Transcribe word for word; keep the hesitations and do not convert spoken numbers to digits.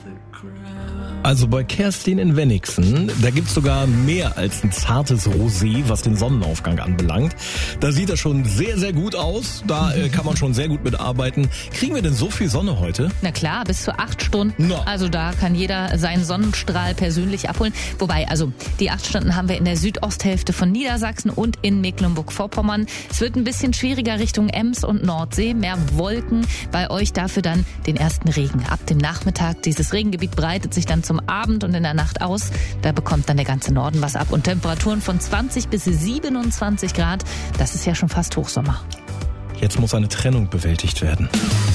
Also bei Kerstin in Wenigsen, da gibt's sogar mehr als ein zartes Rosé, was den Sonnenaufgang anbelangt. Da sieht er schon sehr, sehr gut aus. Da äh, kann man schon sehr gut mitarbeiten. Kriegen wir denn so viel Sonne heute? Na klar, bis zu acht Stunden. No. Also da kann jeder seinen Sonnenstrahl persönlich abholen. Wobei, also die acht Stunden haben wir in der Südosthälfte von Niedersachsen und in Mecklenburg-Vorpommern. Es wird ein bisschen schwieriger Richtung Ems und Nordsee. Mehr Wolken, bei euch dafür dann den ersten Regen. Ab dem Nachmittag, dieses Regengebiet breitet sich dann zum Abend und in der Nacht aus. Da bekommt dann der ganze Norden was ab. Und Temperaturen von zwanzig bis siebenundzwanzig Grad. Das ist ja schon fast Hochsommer. Jetzt muss eine Trennung bewältigt werden.